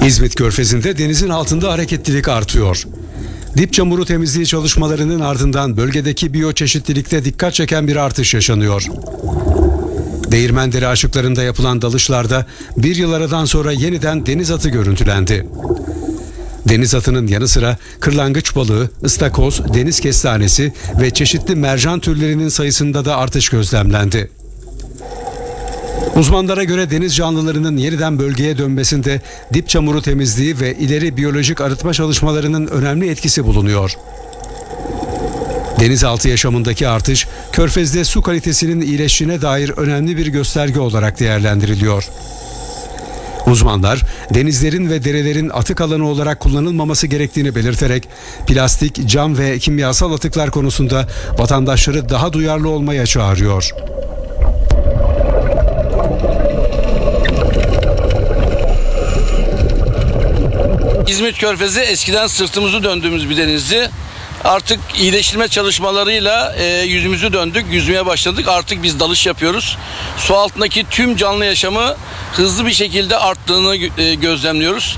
İzmit Körfezi'nde denizin altında hareketlilik artıyor. Dip çamuru temizliği çalışmalarının ardından bölgedeki biyoçeşitlilikte dikkat çeken bir artış yaşanıyor. Değirmendere açıklarında yapılan dalışlarda bir yıl aradan sonra yeniden deniz atı görüntülendi. Deniz atının yanı sıra kırlangıç balığı, ıstakoz, deniz kestanesi ve çeşitli mercan türlerinin sayısında da artış gözlemlendi. Uzmanlara göre deniz canlılarının yeniden bölgeye dönmesinde dip çamuru temizliği ve ileri biyolojik arıtma çalışmalarının önemli etkisi bulunuyor. Denizaltı yaşamındaki artış, Körfez'de su kalitesinin iyileştiğine dair önemli bir gösterge olarak değerlendiriliyor. Uzmanlar, denizlerin ve derelerin atık alanı olarak kullanılmaması gerektiğini belirterek, plastik, cam ve kimyasal atıklar konusunda vatandaşları daha duyarlı olmaya çağırıyor. İzmit Körfezi eskiden sırtımızı döndüğümüz bir denizdi. Artık iyileştirme çalışmalarıyla yüzümüzü döndük, yüzmeye başladık. Artık biz dalış yapıyoruz. Su altındaki tüm canlı yaşamı hızlı bir şekilde arttığını gözlemliyoruz.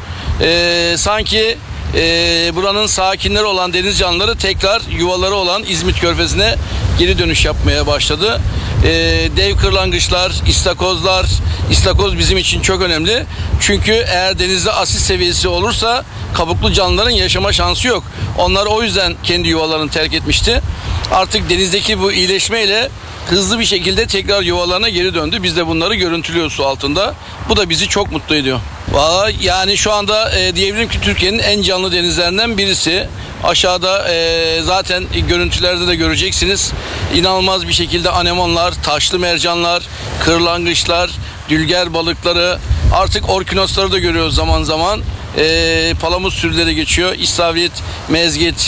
Sanki buranın sakinleri olan deniz canlıları tekrar yuvaları olan İzmit Körfezi'ne geri dönüş yapmaya başladı. Dev kırlangıçlar, istakozlar, istakoz bizim için çok önemli. Çünkü eğer denizde asit seviyesi olursa kabuklu canlıların yaşama şansı yok. Onlar o yüzden kendi yuvalarını terk etmişti. Artık denizdeki bu iyileşmeyle hızlı bir şekilde tekrar yuvalarına geri döndü. Biz de bunları görüntülüyoruz su altında. Bu da bizi çok mutlu ediyor. Vallahi yani şu anda diyebilirim ki Türkiye'nin en canlı denizlerinden birisi. Aşağıda zaten görüntülerde de göreceksiniz. İnanılmaz bir şekilde anemonlar, taşlı mercanlar, kırlangıçlar, dülger balıkları, artık orkinosları da görüyoruz zaman zaman. Palamut sürüleri geçiyor. İstavrit, mezgit,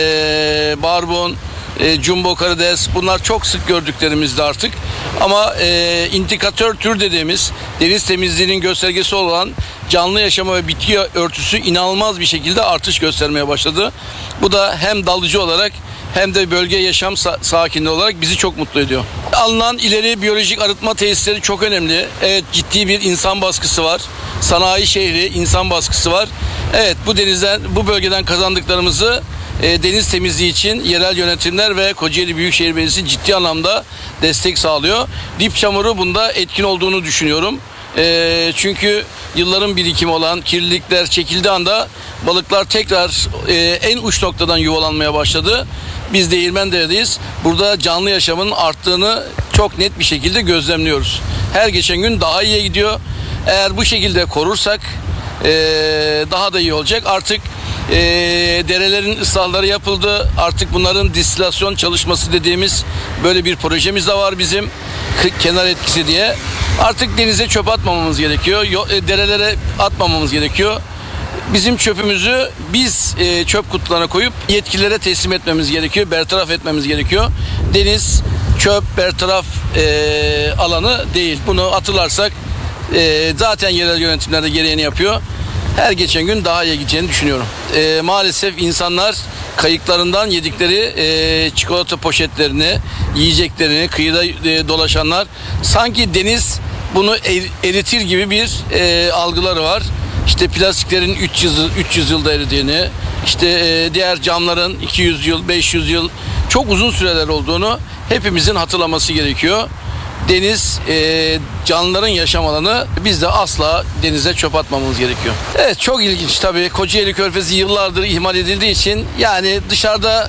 barbun, jumbo karides, bunlar çok sık gördüklerimizde artık. Ama indikatör tür dediğimiz deniz temizliğinin göstergesi olan canlı yaşama ve bitki örtüsü inanılmaz bir şekilde artış göstermeye başladı. Bu da hem dalıcı olarak hem de bölge yaşam sakinliği olarak bizi çok mutlu ediyor. Alınan ileri biyolojik arıtma tesisleri çok önemli. Evet, ciddi bir insan baskısı var. Sanayi şehri, insan baskısı var. Evet, bu bölgeden kazandıklarımızı deniz temizliği için yerel yönetimler ve Kocaeli Büyükşehir Belediyesi ciddi anlamda destek sağlıyor. Dip çamuru bunda etkin olduğunu düşünüyorum. Çünkü yılların birikimi olan kirlilikler çekildiği anda balıklar tekrar en uç noktadan yuvalanmaya başladı. Biz Değirmendere'deyiz. Burada canlı yaşamın arttığını çok net bir şekilde gözlemliyoruz. Her geçen gün daha iyiye gidiyor. Eğer bu şekilde korursak daha da iyi olacak. Artık derelerin ıslahları yapıldı. Artık bunların distilasyon çalışması dediğimiz böyle bir projemiz de var bizim. Kenar etkisi diye. Artık denize çöp atmamamız gerekiyor. Derelere atmamamız gerekiyor. Bizim çöpümüzü biz çöp kutularına koyup yetkililere teslim etmemiz gerekiyor. Bertaraf etmemiz gerekiyor. Deniz çöp bertaraf alanı değil. Bunu hatırlarsak zaten yerel yönetimler de gereğini yapıyor. Her geçen gün daha iyi gideceğini düşünüyorum. Maalesef insanlar kayıklarından yedikleri çikolata poşetlerini, yiyeceklerini, kıyıda dolaşanlar sanki deniz bunu eritir gibi bir algıları var. İşte plastiklerin 300 yılda eridiğini, işte diğer camların 200 yıl, 500 yıl çok uzun süreler olduğunu hepimizin hatırlaması gerekiyor. Deniz canlıların yaşam alanı, biz de asla denize çöp atmamamız gerekiyor. Evet, çok ilginç tabii. Kocaeli Körfezi yıllardır ihmal edildiği için yani dışarıda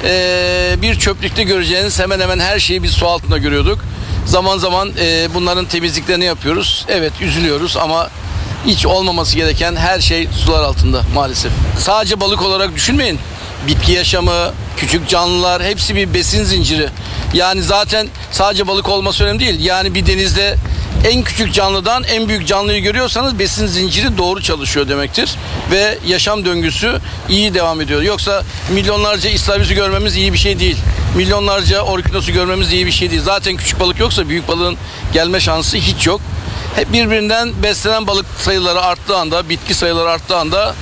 bir çöplükte göreceğiniz hemen hemen her şeyi biz su altında görüyorduk. Zaman zaman bunların temizliklerini yapıyoruz. Evet, üzülüyoruz ama hiç olmaması gereken her şey sular altında maalesef. Sadece balık olarak düşünmeyin. Bitki yaşamı, küçük canlılar hepsi bir besin zinciri. Yani zaten sadece balık olması önemli değil. Yani bir denizde en küçük canlıdan en büyük canlıyı görüyorsanız besin zinciri doğru çalışıyor demektir. Ve yaşam döngüsü iyi devam ediyor. Yoksa milyonlarca istavriti görmemiz iyi bir şey değil. Milyonlarca orkinosu görmemiz iyi bir şey değil. Zaten küçük balık yoksa büyük balığın gelme şansı hiç yok. Hep birbirinden beslenen balık sayıları arttığı anda, bitki sayıları arttığı anda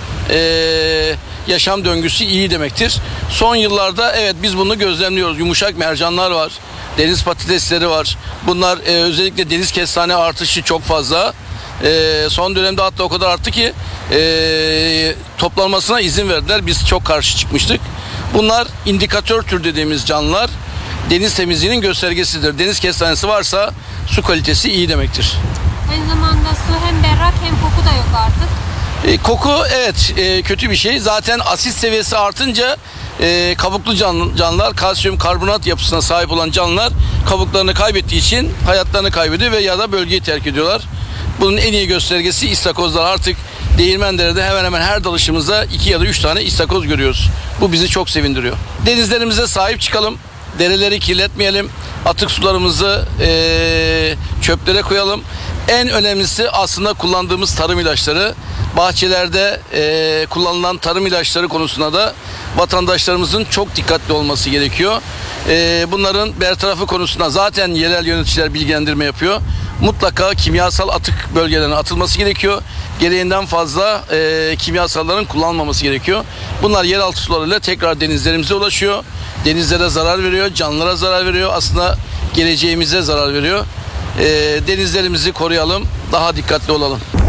yaşam döngüsü iyi demektir. Son yıllarda evet biz bunu gözlemliyoruz. Yumuşak mercanlar var, deniz patatesleri var. Bunlar özellikle deniz kestane artışı çok fazla. Son dönemde hatta o kadar arttı ki toplanmasına izin verdiler. Biz çok karşı çıkmıştık. Bunlar indikatör tür dediğimiz canlılar. Deniz temizliğinin göstergesidir. Deniz kestanesi varsa su kalitesi iyi demektir. Aynı zamanda su hem berrak hem koku da yok artık. Koku evet kötü bir şey. Zaten asit seviyesi artınca kabuklu canlılar, kalsiyum karbonat yapısına sahip olan canlılar kabuklarını kaybettiği için hayatlarını kaybediyor ve ya da bölgeyi terk ediyorlar. Bunun en iyi göstergesi istakozlar. Artık Değirmendere'de hemen hemen her dalışımızda 2 ya da 3 tane istakoz görüyoruz. Bu bizi çok sevindiriyor. Denizlerimize sahip çıkalım. Dereleri kirletmeyelim. Atık sularımızı çöplere koyalım. En önemlisi aslında kullandığımız tarım ilaçları. Bahçelerde kullanılan tarım ilaçları konusunda da vatandaşlarımızın çok dikkatli olması gerekiyor. Bunların bertarafı konusunda zaten yerel yöneticiler bilgilendirme yapıyor. Mutlaka kimyasal atık bölgelerine atılması gerekiyor. Gereğinden fazla kimyasalların kullanılmaması gerekiyor. Bunlar yeraltı sularıyla tekrar denizlerimize ulaşıyor. Denizlere zarar veriyor, canlılara zarar veriyor. Aslında geleceğimize zarar veriyor. Denizlerimizi koruyalım, daha dikkatli olalım.